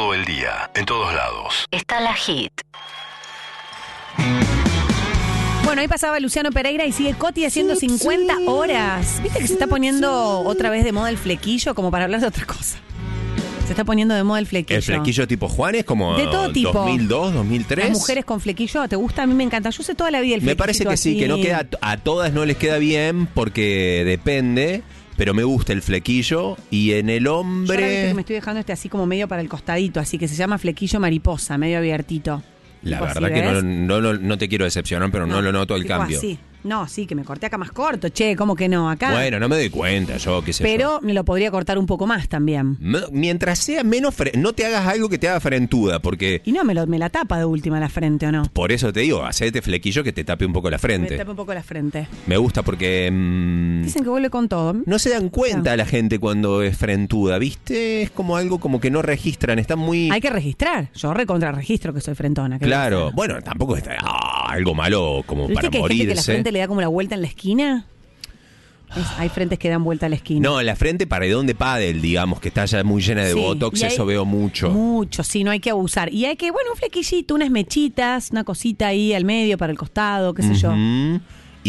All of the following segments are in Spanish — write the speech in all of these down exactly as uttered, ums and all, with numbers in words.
todo el día, en todos lados. Está la hit. Bueno, ahí pasaba Luciano Pereira y sigue Coti haciendo cincuenta horas. ¿Viste que se está poniendo otra vez de moda el flequillo? Como para hablar de otra cosa. Se está poniendo de moda el flequillo. ¿El flequillo tipo Juanes? Como de todo tipo. dos mil dos, dos mil tres. Las mujeres con flequillo, ¿te gusta? A mí me encanta. Yo sé toda la vida el flequillo. Me parece que sí, así. que no queda, a todas no les queda bien porque depende, pero me gusta el flequillo. Y en el Yo ahora viste hombre... que me estoy dejando este así como medio para el costadito, así que se llama flequillo mariposa, medio abiertito. La Tipo verdad así, que no, ¿ves? no, no, no te quiero decepcionar, pero no, no lo noto el tipo cambio. Así. No, sí, que me corté acá más corto, che, ¿cómo que no? Acá. Bueno, no me doy cuenta, yo qué sé Pero yo. me lo podría cortar un poco más también. M- Mientras sea menos... fre- no te hagas algo que te haga frentuda, porque... Y no, me, lo, me la tapa de última la frente, ¿o no? Por eso te digo, hacete flequillo que te tape un poco la Me frente. tapa un poco la frente. Me gusta porque... mm, Dicen que vuelve con todo. no se dan cuenta la gente cuando es frentuda, ¿viste? Es como algo como que no registran, están muy... Hay que registrar. Yo recontra registro que soy frentona. ¿qué Claro, voy a hacer? bueno, tampoco es ah, algo malo como ¿Viste para que hay gente que la morirse. frente le da como la vuelta en la esquina? Es- hay frentes que dan vuelta a la esquina. No, la frente paredón de pádel, digamos, que está ya muy llena de Sí, botox, y hay- eso veo mucho. Mucho, sí, no hay que abusar. Y hay que, bueno, un flequillito, unas mechitas, una cosita ahí al medio para el costado, qué sé yo. Ujú.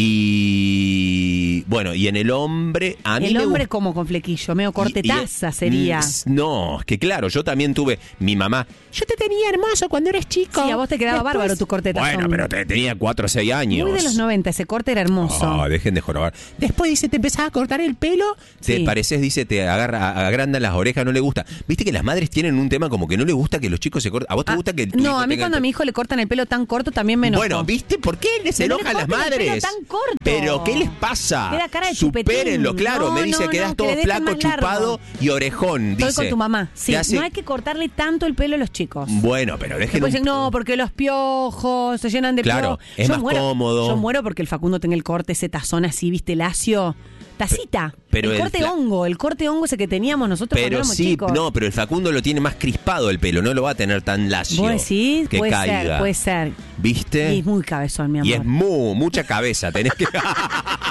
Y bueno, y en el hombre, a mí El me hombre gusta- como con flequillo, medio y- cortetaza y- sería. mm, No, es que claro, yo también tuve mi mamá. Yo te tenía hermoso cuando eres chico. Sí, a vos te quedaba Después- bárbaro tu cortetazón. Bueno, pero te, tenía cuatro o seis años. Muy de los noventa, ese corte era hermoso. Ah, dejen de jorobar. Después dice, te empezás a cortar el pelo, te Sí. pareces, dice, te agarra, agrandan las orejas, no le gusta. Viste que las madres tienen un tema como que no le gusta que los chicos se corten. ¿A vos te Ah, gusta que tu no, hijo a mí tenga cuando a el mi pe- hijo le cortan el pelo tan corto también me enojo. Bueno, ¿viste? ¿Por qué les Pero no enojan le las corten el pelo madres? tan corto. Pero ¿qué les pasa? Queda cara de Supérenlo, chupetín. claro. No, me dice no, que no, das que todo le dejen flaco, más largo. chupado y orejón, Estoy dice. con tu mamá, sí. Te hace- No hay que cortarle tanto el pelo a los chicos. Bueno, pero dejen Después un- dicen, no, porque los piojos se llenan de Claro, piojos. es Yo más muero, cómodo. Yo muero porque el Facundo tenga el corte, ese tazón así, viste, lacio. Tacita. pero el el corte fla- hongo, el corte hongo ese que teníamos nosotros cuando Pero éramos sí, chicos. no, pero el Facundo lo tiene más crispado el pelo, no lo va a tener tan lacio. ¿Vos decís? Que Puede caiga. ser, puede ser. ¿Viste? Y es muy cabezón, mi amor. Y es mu, mucha cabeza, tenés que...